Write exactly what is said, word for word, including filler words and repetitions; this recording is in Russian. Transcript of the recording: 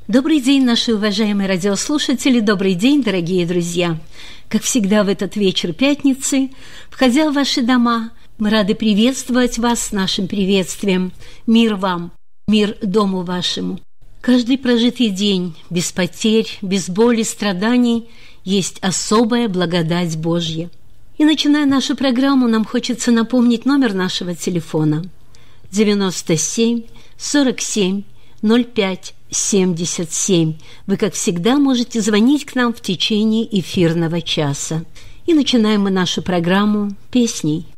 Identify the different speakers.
Speaker 1: Добрый день, наши уважаемые радиослушатели, добрый день, дорогие друзья. Как всегда в этот вечер пятницы, входя в ваши дома, мы рады приветствовать вас с нашим приветствием. Мир вам, мир дому вашему. Каждый прожитый день без потерь, без боли, страданий есть особая благодать Божья. И начиная нашу программу, нам хочется напомнить номер нашего телефона девяносто семь сорок семь ноль пять семьдесят семь. Вы, как всегда, можете звонить к нам в течение эфирного часа. И начинаем мы нашу программу песней.